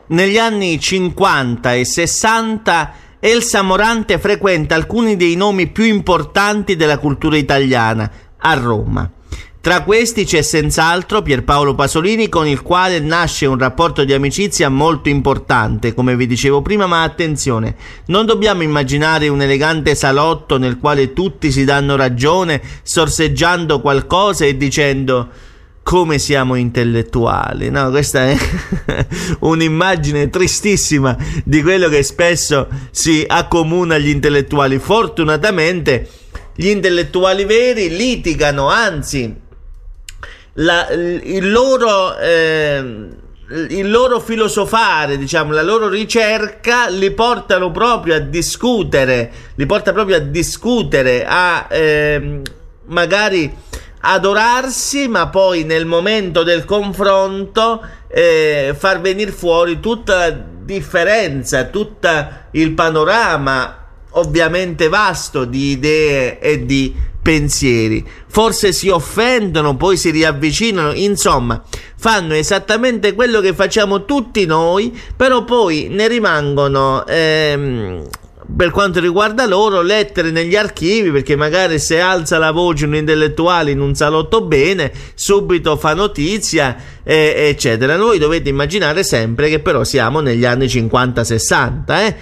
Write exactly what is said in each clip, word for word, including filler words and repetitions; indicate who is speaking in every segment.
Speaker 1: Negli anni cinquanta e sessanta Elsa Morante frequenta alcuni dei nomi più importanti della cultura italiana a Roma. Tra questi c'è senz'altro Pierpaolo Pasolini, con il quale nasce un rapporto di amicizia molto importante, come vi dicevo prima, ma attenzione, non dobbiamo immaginare un elegante salotto nel quale tutti si danno ragione, sorseggiando qualcosa e dicendo come siamo intellettuali. No, questa è un'immagine tristissima di quello che spesso si accomuna agli intellettuali. Fortunatamente gli intellettuali veri litigano, anzi La, il loro eh, il loro filosofare, diciamo, la loro ricerca li portano proprio a discutere, li porta proprio a discutere, a eh, magari adorarsi, ma poi nel momento del confronto eh, far venire fuori tutta la differenza, tutto il panorama ovviamente vasto di idee e di pensieri. Forse si offendono, poi si riavvicinano, insomma fanno esattamente quello che facciamo tutti noi, però poi ne rimangono ehm, per quanto riguarda loro lettere negli archivi, perché magari se alza la voce un intellettuale in un salotto bene, subito fa notizia eh, eccetera. Noi dovete immaginare sempre che però siamo negli anni cinquanta sessanta eh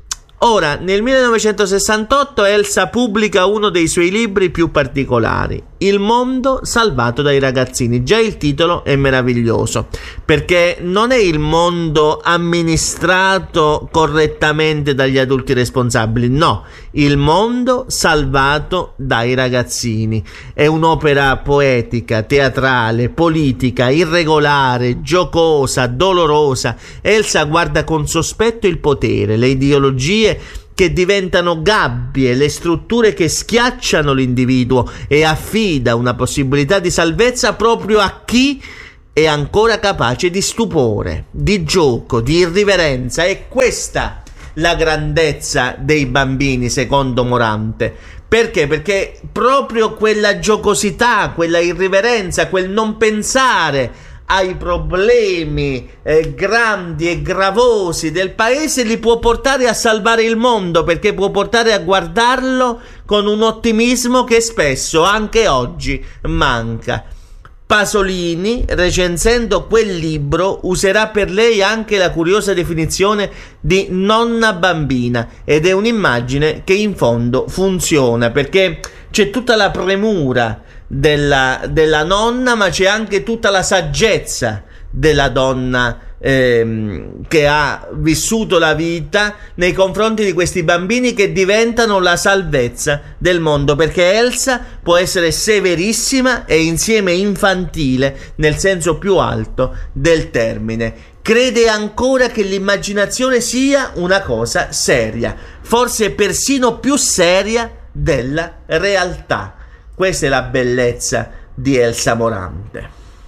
Speaker 1: Ora, nel millenovecentosessantotto Elsa pubblica uno dei suoi libri più particolari, Il mondo salvato dai ragazzini. Già il titolo è meraviglioso, perché non è il mondo amministrato correttamente dagli adulti responsabili, no, il mondo salvato dai ragazzini. È un'opera poetica, teatrale, politica, irregolare, giocosa, dolorosa. Elsa guarda con sospetto il potere, le ideologie che diventano gabbie, le strutture che schiacciano l'individuo, e affida una possibilità di salvezza proprio a chi è ancora capace di stupore, di gioco, di irriverenza. È questa la grandezza dei bambini, secondo Morante. Perché? Perché proprio quella giocosità, quella irriverenza, quel non pensare ai problemi eh, grandi e gravosi del paese li può portare a salvare il mondo, perché può portare a guardarlo con un ottimismo che spesso, anche oggi, manca. Pasolini, recensendo quel libro, userà per lei anche la curiosa definizione di nonna bambina, ed è un'immagine che in fondo funziona, perché c'è tutta la premura della, della nonna, ma c'è anche tutta la saggezza della donna ehm, che ha vissuto la vita nei confronti di questi bambini che diventano la salvezza del mondo, perché Elsa può essere severissima e insieme infantile nel senso più alto del termine. Crede ancora che l'immaginazione sia una cosa seria, forse persino più seria della realtà. Questa è la bellezza di Elsa Morante.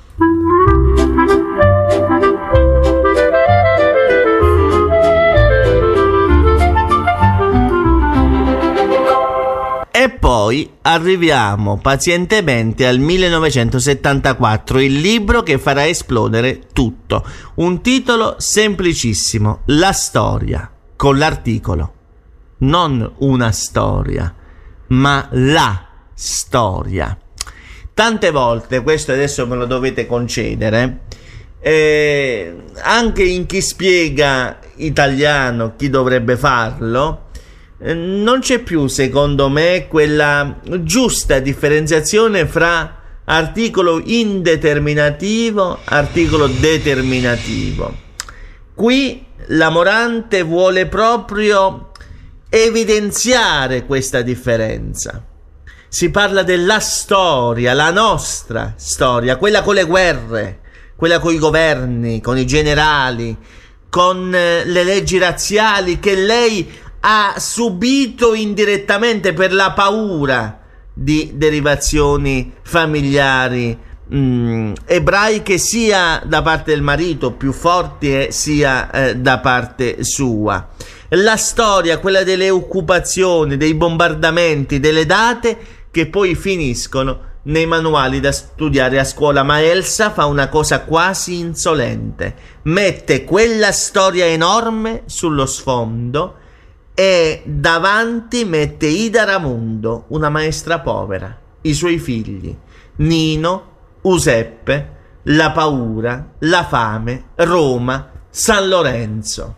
Speaker 1: E poi arriviamo pazientemente al millenovecentosettantaquattro, il libro che farà esplodere tutto. Un titolo semplicissimo: La storia, con l'articolo. Non una storia, ma la storia. Tante volte, questo adesso me lo dovete concedere, eh, anche in chi spiega italiano, chi dovrebbe farlo, eh, non c'è più, secondo me, quella giusta differenziazione fra articolo indeterminativo, articolo determinativo. Qui la Morante vuole proprio evidenziare questa differenza. Si parla della storia, la nostra storia, quella con le guerre, quella con i governi, con i generali, con le leggi razziali che lei ha subito indirettamente per la paura di derivazioni familiari mh, ebraiche, sia da parte del marito più forti e sia eh, da parte sua. La storia, quella delle occupazioni, dei bombardamenti, delle date che poi finiscono nei manuali da studiare a scuola, ma Elsa fa una cosa quasi insolente: mette quella storia enorme sullo sfondo e davanti mette Ida Ramundo, una maestra povera, i suoi figli Nino, Useppe, la paura, la fame, Roma, San Lorenzo,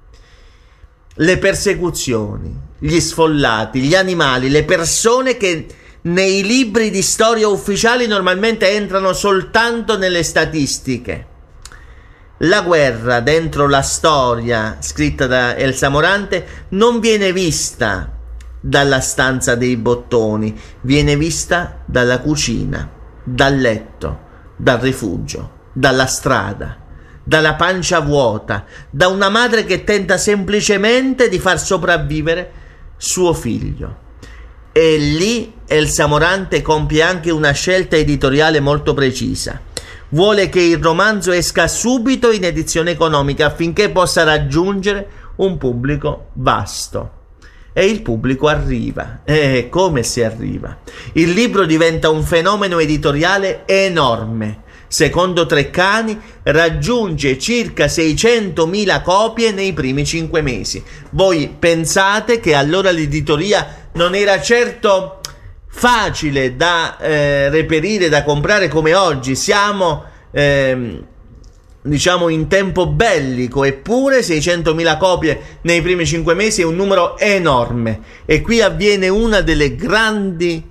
Speaker 1: le persecuzioni, gli sfollati, gli animali, le persone che nei libri di storia ufficiali normalmente entrano soltanto nelle statistiche. La guerra dentro la storia scritta da Elsa Morante non viene vista dalla stanza dei bottoni, viene vista dalla cucina, dal letto, dal rifugio, dalla strada, dalla pancia vuota, da una madre che tenta semplicemente di far sopravvivere suo figlio. E lì Elsa Morante compie anche una scelta editoriale molto precisa. Vuole che il romanzo esca subito in edizione economica affinché possa raggiungere un pubblico vasto. E il pubblico arriva. E come si arriva? Il libro diventa un fenomeno editoriale enorme. Secondo Treccani raggiunge circa seicentomila copie nei primi cinque mesi. Voi pensate che allora l'editoria non era certo facile da eh, reperire, da comprare come oggi. Siamo eh, diciamo in tempo bellico, eppure seicentomila copie nei primi cinque mesi è un numero enorme. E qui avviene una delle grandi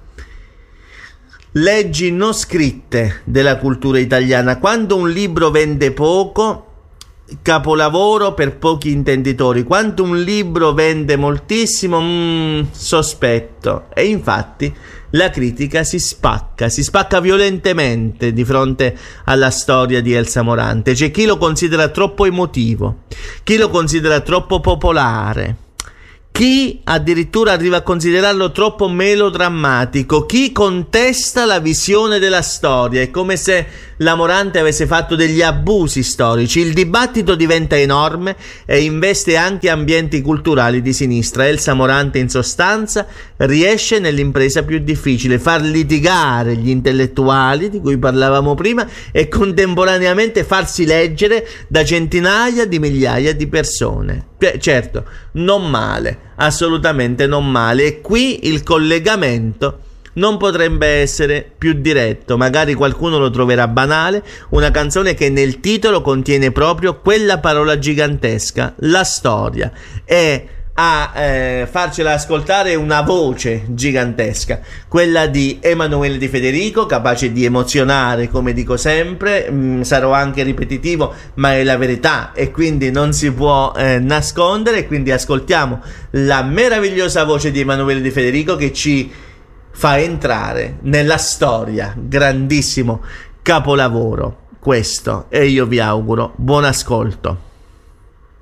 Speaker 1: leggi non scritte della cultura italiana. Quando un libro vende poco, capolavoro per pochi intenditori. Quando un libro vende moltissimo, mm, sospetto. E infatti la critica si spacca, si spacca violentemente di fronte alla storia di Elsa Morante. C'è chi lo considera troppo emotivo, chi lo considera troppo popolare, chi addirittura arriva a considerarlo troppo melodrammatico, chi contesta la visione della storia. È come se la Morante avesse fatto degli abusi storici. Il dibattito diventa enorme e investe anche ambienti culturali di sinistra. Elsa Morante, in sostanza, riesce nell'impresa più difficile: far litigare gli intellettuali di cui parlavamo prima e contemporaneamente farsi leggere da centinaia di migliaia di persone. Certo, non male, assolutamente non male. E qui il collegamento non potrebbe essere più diretto. Magari qualcuno lo troverà banale, una canzone che nel titolo contiene proprio quella parola gigantesca, la storia, e a eh, farcela ascoltare una voce gigantesca, quella di Emanuele Di Federico, capace di emozionare, come dico sempre. mh, sarò anche ripetitivo, ma è la verità e quindi non si può eh, nascondere. Quindi ascoltiamo la meravigliosa voce di Emanuele Di Federico che ci fa entrare nella storia. Grandissimo capolavoro questo, e io vi auguro buon ascolto.